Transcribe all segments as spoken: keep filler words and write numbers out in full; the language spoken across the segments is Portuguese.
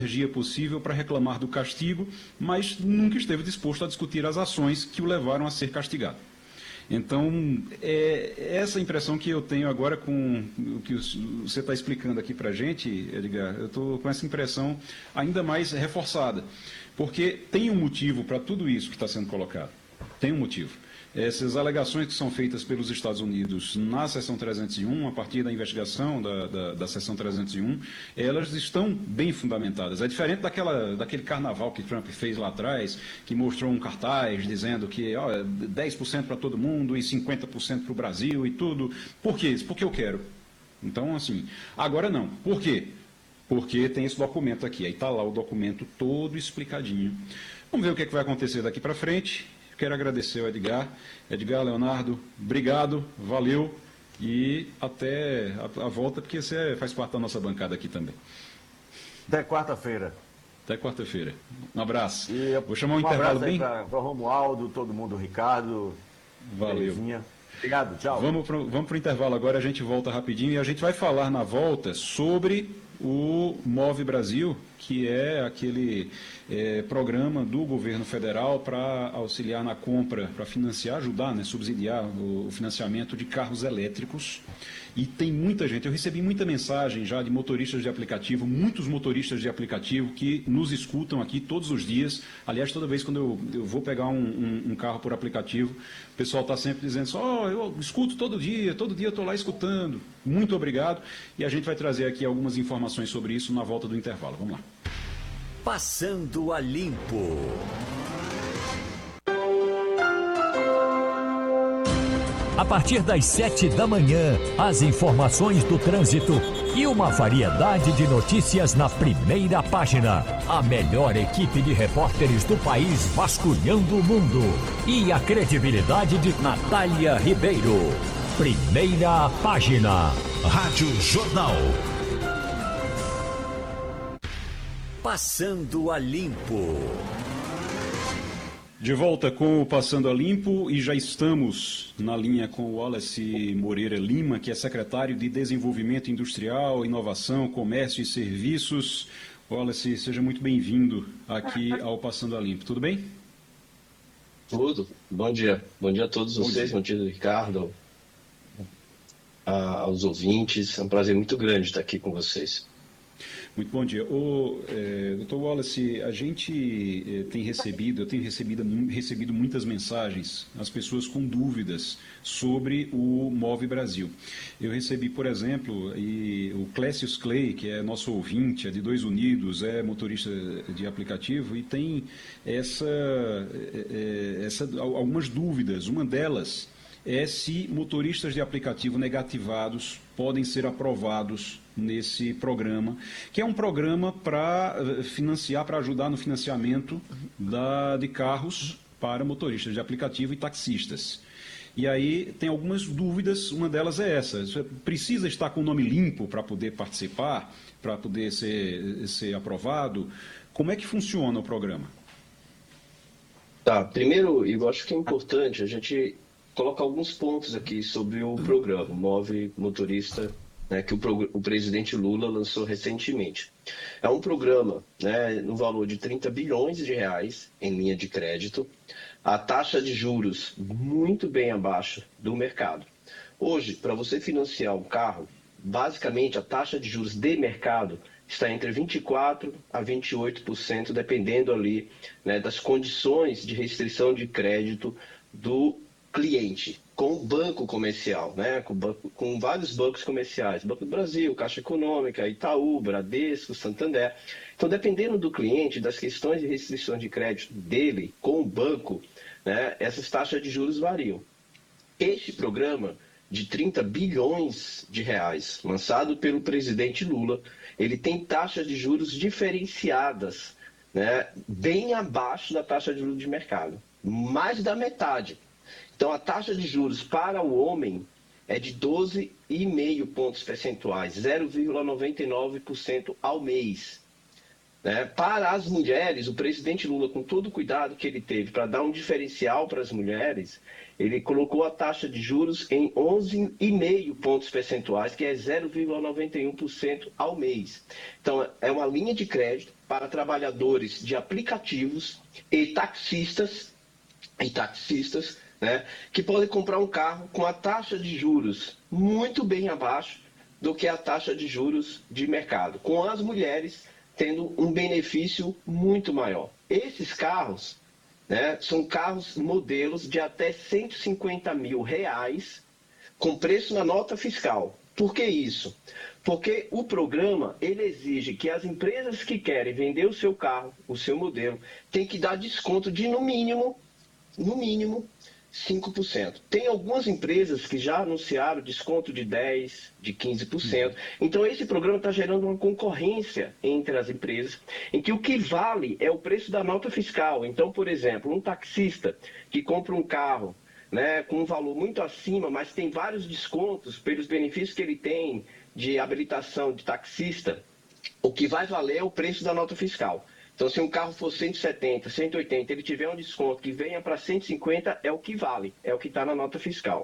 energia possível para reclamar do castigo, mas nunca esteve disposto a discutir as ações que o levaram a ser castigado. Então, é essa impressão que eu tenho agora com o que você está explicando aqui para a gente, Edgar, eu estou com essa impressão ainda mais reforçada, porque tem um motivo para tudo isso que está sendo colocado, tem um motivo. Essas alegações que são feitas pelos Estados Unidos na seção trezentos e um, a partir da investigação da, da, da seção trezentos e um, elas estão bem fundamentadas. É diferente daquela, daquele carnaval que Trump fez lá atrás, que mostrou um cartaz dizendo que ó, dez por cento para todo mundo e cinquenta por cento para o Brasil e tudo. Por quê? Porque eu quero. Então, assim, agora não. Por quê? Porque tem esse documento aqui. Aí está lá o documento todo explicadinho. Vamos ver o que, é que vai acontecer daqui para frente. Quero agradecer ao Edgar. Edgar, Leonardo, obrigado, valeu e até a, a volta, porque você faz parte da nossa bancada aqui também. Até quarta-feira. Até quarta-feira. Um abraço. E vou chamar um, um intervalo abraço bem... para o Romualdo, todo mundo, o Ricardo. Valeu. Terezinha. Obrigado, tchau. Vamos para vamos o intervalo agora, a gente volta rapidinho e a gente vai falar na volta sobre o Move Brasil, que é aquele é, programa do governo federal para auxiliar na compra, para financiar, ajudar, né, subsidiar o, o financiamento de carros elétricos. E tem muita gente, eu recebi muita mensagem já de motoristas de aplicativo, muitos motoristas de aplicativo que nos escutam aqui todos os dias. Aliás, toda vez quando eu, eu vou pegar um, um, um carro por aplicativo, o pessoal está sempre dizendo só, oh, eu escuto todo dia, todo dia eu estou lá escutando. Muito obrigado. E a gente vai trazer aqui algumas informações sobre isso na volta do intervalo. Vamos lá. Passando a Limpo. A partir das sete da manhã, as informações do trânsito e uma variedade de notícias na primeira página. A melhor equipe de repórteres do país vasculhando o mundo. E a credibilidade de Natália Ribeiro. Primeira página. Rádio Jornal. Passando a Limpo. De volta com o Passando a Limpo e já estamos na linha com o Wallace Moreira Lima, que é secretário de Desenvolvimento Industrial, Inovação, Comércio e Serviços. Wallace, seja muito bem-vindo aqui ao Passando a Limpo. Tudo bem? Tudo. Bom dia. Bom dia a todos Bom vocês, dia. bom dia, Ricardo, a, aos ouvintes. É um prazer muito grande estar aqui com vocês. Muito bom dia. O, é, doutor Wallace, a gente é, tem recebido, eu tenho recebido, recebido muitas mensagens, as pessoas com dúvidas sobre o Move Brasil. Eu recebi, por exemplo, e o Clécius Clay, que é nosso ouvinte, é de Dois Unidos, é motorista de aplicativo e tem essa, é, essa, algumas dúvidas. Uma delas é se motoristas de aplicativo negativados podem ser aprovados nesse programa, que é um programa para financiar, para ajudar no financiamento da, de carros para motoristas de aplicativo e taxistas. E aí tem algumas dúvidas, uma delas é essa, você precisa estar com o nome limpo para poder participar, para poder ser, ser aprovado? Como é que funciona o programa? Tá, primeiro, eu acho que é importante a gente colocar alguns pontos aqui sobre o programa Move Motorista, né, que o, o presidente Lula lançou recentemente. É um programa, né, no valor de trinta bilhões de reais em linha de crédito, a taxa de juros muito bem abaixo do mercado. Hoje, para você financiar um carro, basicamente a taxa de juros de mercado está entre vinte e quatro por cento a vinte e oito por cento, dependendo ali, né, das condições de restrição de crédito do cliente, com o banco comercial, né? com, banco, com vários bancos comerciais, Banco do Brasil, Caixa Econômica, Itaú, Bradesco, Santander. Então, dependendo do cliente, das questões de restrição de crédito dele com o banco, né, essas taxas de juros variam. Este programa de trinta bilhões de reais, lançado pelo presidente Lula, ele tem taxas de juros diferenciadas, né, bem abaixo da taxa de juros de mercado, mais da metade. Então, a taxa de juros para o homem é de doze vírgula cinco pontos percentuais, zero vírgula noventa e nove por cento ao mês. né? Para as mulheres, o presidente Lula, com todo o cuidado que ele teve para dar um diferencial para as mulheres, ele colocou a taxa de juros em onze vírgula cinco pontos percentuais, que é zero vírgula noventa e um por cento ao mês. Então, é uma linha de crédito para trabalhadores de aplicativos e taxistas, e taxistas, né, que podem comprar um carro com a taxa de juros muito bem abaixo do que a taxa de juros de mercado, com as mulheres tendo um benefício muito maior. Esses carros, né, são carros modelos de até cento e cinquenta mil reais, com preço na nota fiscal. Por que isso? Porque o programa ele exige que as empresas que querem vender o seu carro, o seu modelo, tem que dar desconto de no mínimo, no mínimo, cinco por cento. Tem algumas empresas que já anunciaram desconto de dez por cento, de quinze por cento. Então, esse programa está gerando uma concorrência entre as empresas, em que o que vale é o preço da nota fiscal. Então, por exemplo, um taxista que compra um carro, né, com um valor muito acima, mas tem vários descontos pelos benefícios que ele tem de habilitação de taxista, o que vai valer é o preço da nota fiscal. Então, se um carro for cento e setenta, cento e oitenta, ele tiver um desconto que venha para cento e cinquenta, é o que vale, é o que está na nota fiscal.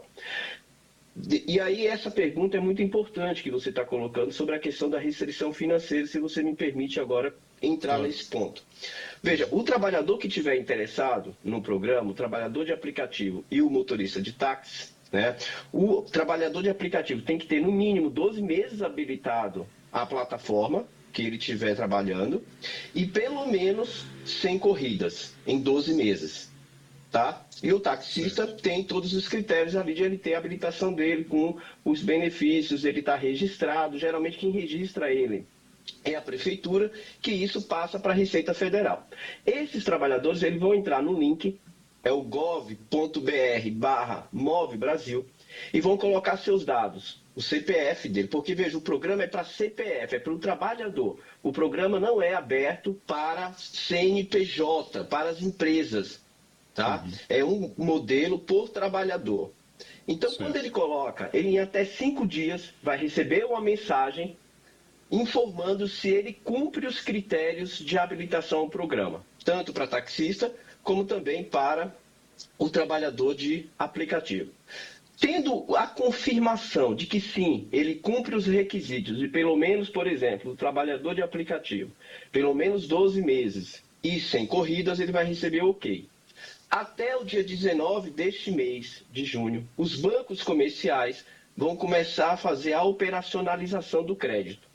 E aí, essa pergunta é muito importante que você está colocando sobre a questão da restrição financeira, se você me permite agora entrar nesse ponto. Veja, o trabalhador que estiver interessado no programa, o trabalhador de aplicativo e o motorista de táxi, né, o trabalhador de aplicativo tem que ter no mínimo doze meses habilitado à plataforma que ele estiver trabalhando e pelo menos cem corridas em doze meses. Tá? E o taxista tem todos os critérios ali de ele ter a habilitação dele com os benefícios, ele está registrado. Geralmente quem registra ele é a prefeitura, que isso passa para a Receita Federal. Esses trabalhadores eles vão entrar no link, é o gov ponto br barra Move Brasil, e vão colocar seus dados, o C P F dele, porque veja, o programa é para C P F, é para o trabalhador. O programa não é aberto para C N P J, para as empresas. Tá? Uhum. É um modelo por trabalhador. Então, certo. Quando ele coloca, ele em até cinco dias vai receber uma mensagem informando se ele cumpre os critérios de habilitação ao programa, tanto para taxista como também para o trabalhador de aplicativo. Tendo a confirmação de que sim, ele cumpre os requisitos de pelo menos, por exemplo, o trabalhador de aplicativo, pelo menos doze meses e sem corridas, ele vai receber o ok. Até o dia dezenove deste mês de junho, os bancos comerciais vão começar a fazer a operacionalização do crédito.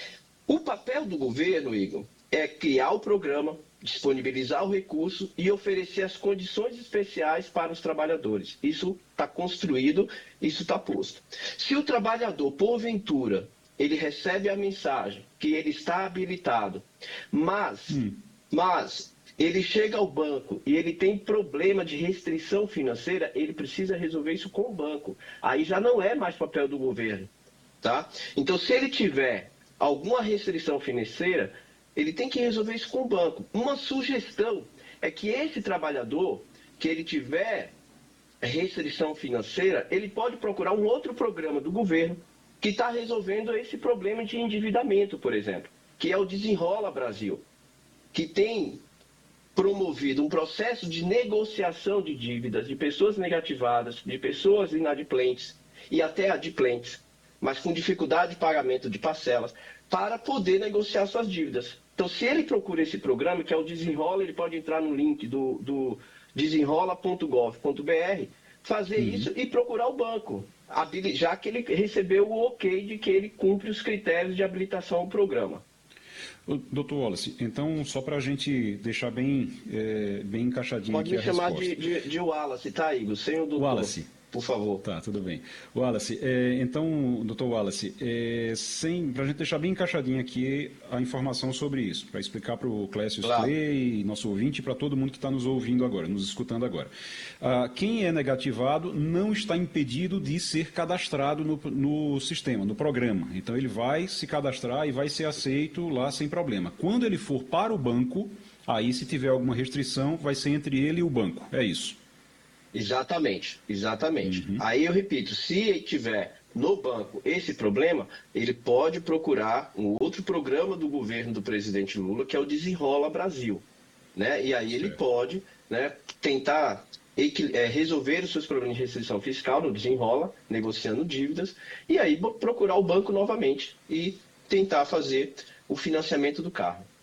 O papel do governo, Igor, é criar o programa, disponibilizar o recurso e oferecer as condições especiais para os trabalhadores. Isso está construído, isso está posto. Se o trabalhador, porventura, ele recebe a mensagem que ele está habilitado, mas, hum. mas ele chega ao banco e ele tem problema de restrição financeira, ele precisa resolver isso com o banco. Aí já não é mais papel do governo. Tá? Então, se ele tiver alguma restrição financeira, ele tem que resolver isso com o banco. Uma sugestão é que esse trabalhador, que ele tiver restrição financeira, ele pode procurar um outro programa do governo que está resolvendo esse problema de endividamento, por exemplo, que é o Desenrola Brasil, que tem promovido um processo de negociação de dívidas de pessoas negativadas, de pessoas inadimplentes e até adimplentes, mas com dificuldade de pagamento de parcelas, para poder negociar suas dívidas. Então, se ele procura esse programa, que é o Desenrola, ele pode entrar no link do, do desenrola ponto gov ponto br, fazer uhum. isso e procurar o banco, já que ele recebeu o ok de que ele cumpre os critérios de habilitação ao programa. doutor Wallace, então, só para a gente deixar bem, é, bem encaixadinho pode aqui a resposta. Pode me chamar de, de, de Wallace, tá, Igor? Sem o doutor. Wallace. Por favor. Tá, tudo bem. Wallace, é, então, doutor Wallace, é, para a gente deixar bem encaixadinho aqui a informação sobre isso, para explicar para o Clécio claro. Clay, nosso ouvinte, e para todo mundo que está nos ouvindo agora, nos escutando agora. Ah, quem é negativado não está impedido de ser cadastrado no, no sistema, no programa. Então, ele vai se cadastrar e vai ser aceito lá sem problema. Quando ele for para o banco, aí, se tiver alguma restrição, vai ser entre ele e o banco. É isso. Exatamente, exatamente. Uhum. Aí eu repito, se ele tiver no banco esse problema, ele pode procurar um outro programa do governo do presidente Lula, que é o Desenrola Brasil, né? E aí ele pode, né, tentar resolver os seus problemas de restrição fiscal no Desenrola, negociando dívidas, e aí procurar o banco novamente e tentar fazer o financiamento do carro.